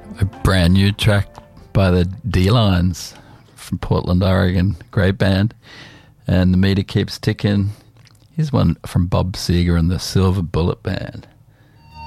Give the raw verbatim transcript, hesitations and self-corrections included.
A brand new track by the D-Lines from Portland, Oregon. Great band. And the meter keeps ticking. Here's one from Bob Seger and the Silver Bullet Band.